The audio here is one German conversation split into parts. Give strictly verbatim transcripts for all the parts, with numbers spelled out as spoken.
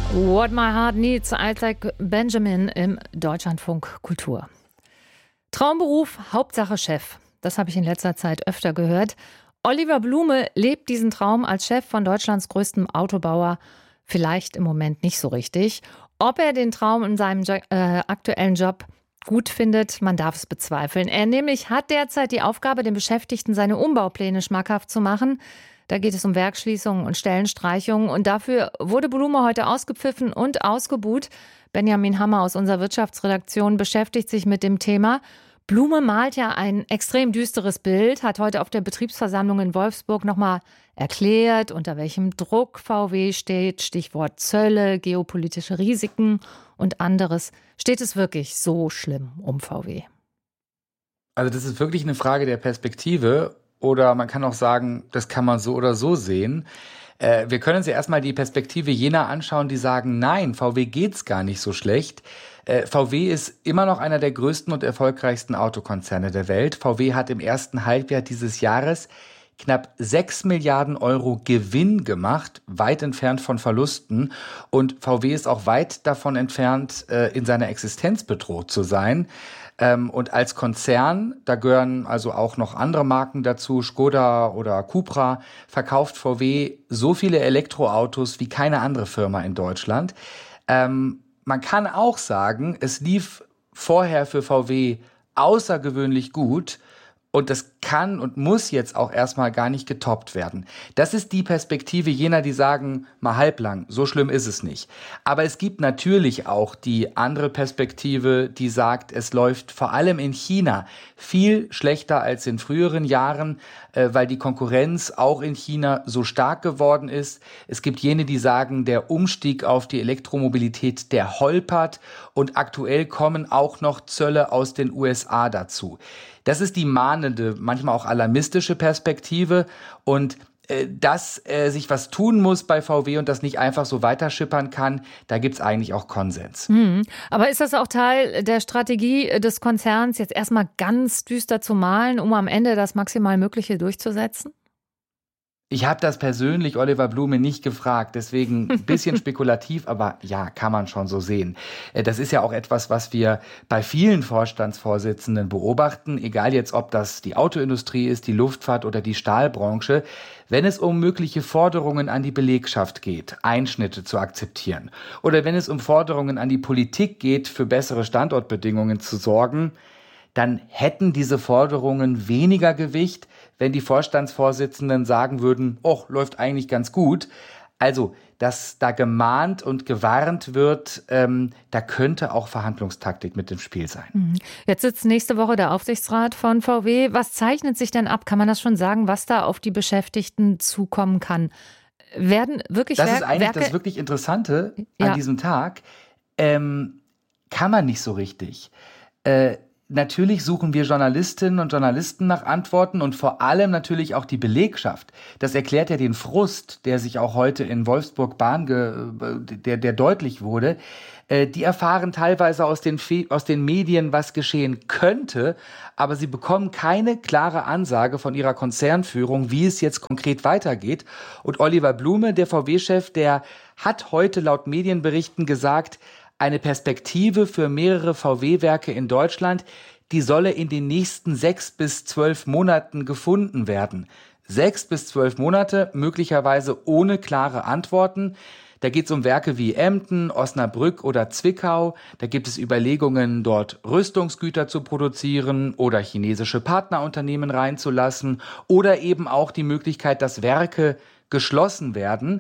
What My Heart Needs, Isaac Benjamin im Deutschlandfunk Kultur. Traumberuf, Hauptsache Chef. Das habe ich in letzter Zeit öfter gehört. Oliver Blume lebt diesen Traum als Chef von Deutschlands größtem Autobauer vielleicht im Moment nicht so richtig. Ob er den Traum in seinem jo- äh, aktuellen Job gut findet, man darf es bezweifeln. Er nämlich hat derzeit die Aufgabe, den Beschäftigten seine Umbaupläne schmackhaft zu machen. Da geht es um Werksschließungen und Stellenstreichungen. Und dafür wurde Blume heute ausgepfiffen und ausgebuht. Benjamin Hammer aus unserer Wirtschaftsredaktion beschäftigt sich mit dem Thema. Blume malt ja ein extrem düsteres Bild, hat heute auf der Betriebsversammlung in Wolfsburg nochmal erklärt, unter welchem Druck V W steht. Stichwort Zölle, geopolitische Risiken und anderes. Steht es wirklich so schlimm um V W? Also das ist wirklich eine Frage der Perspektive. Oder man kann auch sagen, das kann man so oder so sehen. Äh, wir können uns ja erstmal die Perspektive jener anschauen, die sagen, nein, V W geht's gar nicht so schlecht. Äh, V W ist immer noch einer der größten und erfolgreichsten Autokonzerne der Welt. V W hat im ersten Halbjahr dieses Jahres knapp sechs Milliarden Euro Gewinn gemacht, weit entfernt von Verlusten. Und V W ist auch weit davon entfernt, äh, in seiner Existenz bedroht zu sein. Ähm, und als Konzern, da gehören also auch noch andere Marken dazu, Škoda oder Cupra, verkauft V W so viele Elektroautos wie keine andere Firma in Deutschland. Ähm, man kann auch sagen, es lief vorher für V W außergewöhnlich gut. Und das kann und muss jetzt auch erstmal gar nicht getoppt werden. Das ist die Perspektive jener, die sagen, mal halblang, so schlimm ist es nicht. Aber es gibt natürlich auch die andere Perspektive, die sagt, es läuft vor allem in China viel schlechter als in früheren Jahren, äh, weil die Konkurrenz auch in China so stark geworden ist. Es gibt jene, die sagen, der Umstieg auf die Elektromobilität, der holpert. Und aktuell kommen auch noch Zölle aus den U S A dazu. Das ist die mahnende, manchmal auch alarmistische Perspektive. Und äh, dass äh, sich was tun muss bei V W und das nicht einfach so weiterschippern kann, da gibt's eigentlich auch Konsens. Mhm. Aber ist das auch Teil der Strategie des Konzerns, jetzt erstmal ganz düster zu malen, um am Ende das maximal Mögliche durchzusetzen? Ich habe das persönlich Oliver Blume nicht gefragt, deswegen ein bisschen spekulativ, aber ja, kann man schon so sehen. Das ist ja auch etwas, was wir bei vielen Vorstandsvorsitzenden beobachten, egal jetzt, ob das die Autoindustrie ist, die Luftfahrt oder die Stahlbranche. Wenn es um mögliche Forderungen an die Belegschaft geht, Einschnitte zu akzeptieren, oder wenn es um Forderungen an die Politik geht, für bessere Standortbedingungen zu sorgen, dann hätten diese Forderungen weniger Gewicht, wenn die Vorstandsvorsitzenden sagen würden, oh, läuft eigentlich ganz gut. Also, dass da gemahnt und gewarnt wird, ähm, da könnte auch Verhandlungstaktik mit im Spiel sein. Jetzt sitzt nächste Woche der Aufsichtsrat von V W. Was zeichnet sich denn ab? Kann man das schon sagen, was da auf die Beschäftigten zukommen kann? Werden wirklich Das Werk- ist eigentlich Werke... das wirklich Interessante Ja. an diesem Tag. Ähm, kann man nicht so richtig. Äh, Natürlich suchen wir Journalistinnen und Journalisten nach Antworten und vor allem natürlich auch die Belegschaft. Das erklärt ja den Frust, der sich auch heute in Wolfsburg Bahn, ge- der, der deutlich wurde. Äh, Die erfahren teilweise aus den, Fe- aus den Medien, was geschehen könnte, aber sie bekommen keine klare Ansage von ihrer Konzernführung, wie es jetzt konkret weitergeht. Und Oliver Blume, der V W-Chef, der hat heute laut Medienberichten gesagt, eine Perspektive für mehrere V W-Werke in Deutschland, die solle in den nächsten sechs bis zwölf Monaten gefunden werden. Sechs bis zwölf Monate, möglicherweise ohne klare Antworten. Da geht es um Werke wie Emden, Osnabrück oder Zwickau. Da gibt es Überlegungen, dort Rüstungsgüter zu produzieren oder chinesische Partnerunternehmen reinzulassen oder eben auch die Möglichkeit, dass Werke geschlossen werden.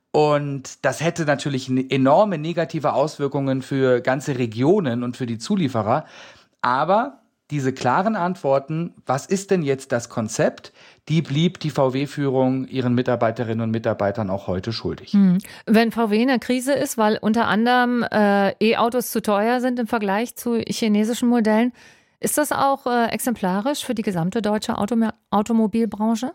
Und das hätte natürlich enorme negative Auswirkungen für ganze Regionen und für die Zulieferer. Aber diese klaren Antworten, was ist denn jetzt das Konzept, die blieb die V W-Führung ihren Mitarbeiterinnen und Mitarbeitern auch heute schuldig. Hm. Wenn V W in der Krise ist, weil unter anderem äh, E-Autos zu teuer sind im Vergleich zu chinesischen Modellen, ist das auch äh, exemplarisch für die gesamte deutsche Autom- Automobilbranche?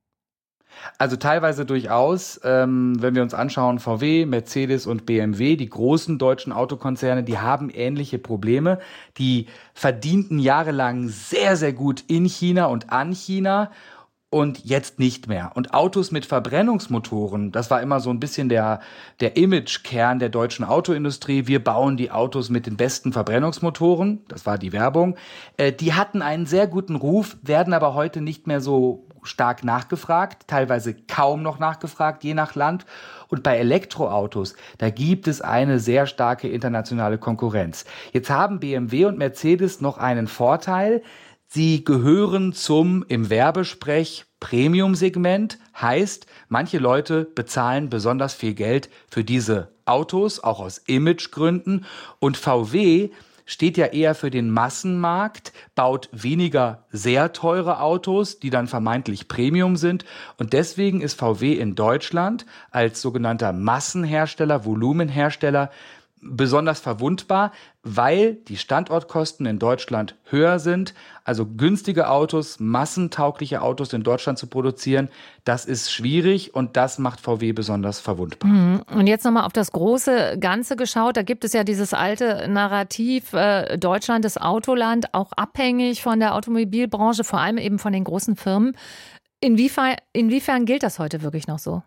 Also teilweise durchaus, ähm, wenn wir uns anschauen, V W, Mercedes und B M W, die großen deutschen Autokonzerne, die haben ähnliche Probleme. Die verdienten jahrelang sehr, sehr gut in China und an China. und jetzt nicht mehr. Und Autos mit Verbrennungsmotoren, das war immer so ein bisschen der, der Imagekern der deutschen Autoindustrie. Wir bauen die Autos mit den besten Verbrennungsmotoren, das war die Werbung. Äh, die hatten einen sehr guten Ruf, werden aber heute nicht mehr so stark nachgefragt, teilweise kaum noch nachgefragt, je nach Land. Und bei Elektroautos, da gibt es eine sehr starke internationale Konkurrenz. Jetzt haben B M W und Mercedes noch einen Vorteil. Sie gehören zum, im Werbesprech, Premium-Segment. Heißt, manche Leute bezahlen besonders viel Geld für diese Autos, auch aus Imagegründen. Und V W steht ja eher für den Massenmarkt, baut weniger sehr teure Autos, die dann vermeintlich Premium sind. Und deswegen ist V W in Deutschland als sogenannter Massenhersteller, Volumenhersteller besonders verwundbar, weil die Standortkosten in Deutschland höher sind. Also günstige Autos, massentaugliche Autos in Deutschland zu produzieren, das ist schwierig und das macht V W besonders verwundbar. Mhm. Und jetzt nochmal auf das große Ganze geschaut. Da gibt es ja dieses alte Narrativ, äh, Deutschland ist Autoland, auch abhängig von der Automobilbranche, vor allem eben von den großen Firmen. Inwiefern, inwiefern gilt das heute wirklich noch so?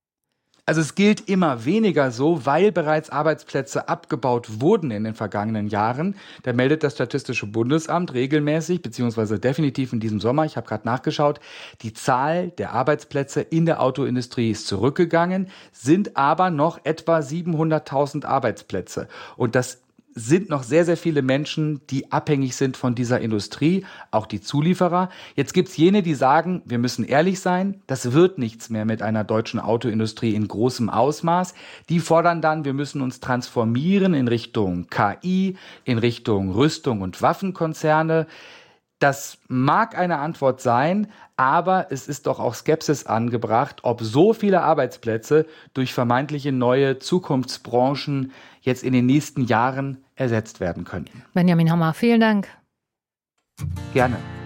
Also es gilt immer weniger so, weil bereits Arbeitsplätze abgebaut wurden in den vergangenen Jahren. Da meldet das Statistische Bundesamt regelmäßig, beziehungsweise definitiv in diesem Sommer, ich habe gerade nachgeschaut, die Zahl der Arbeitsplätze in der Autoindustrie ist zurückgegangen, sind aber noch etwa siebenhunderttausend Arbeitsplätze. Und das sind noch sehr, sehr viele Menschen, die abhängig sind von dieser Industrie, auch die Zulieferer. Jetzt gibt's jene, die sagen, wir müssen ehrlich sein, das wird nichts mehr mit einer deutschen Autoindustrie in großem Ausmaß. Die fordern dann, wir müssen uns transformieren in Richtung K I, in Richtung Rüstung und Waffenkonzerne. Das mag eine Antwort sein, aber es ist doch auch Skepsis angebracht, ob so viele Arbeitsplätze durch vermeintliche neue Zukunftsbranchen jetzt in den nächsten Jahren ersetzt werden könnten. Benjamin Hammer, vielen Dank. Gerne.